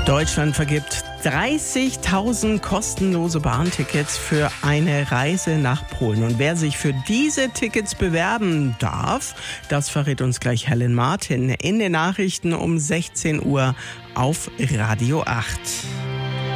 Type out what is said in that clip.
Deutschland vergibt 30.000 kostenlose Bahntickets für eine Reise nach Polen. Und wer sich für diese Tickets bewerben darf, das verrät uns gleich Helen Martin in den Nachrichten um 16 Uhr auf Radio 8.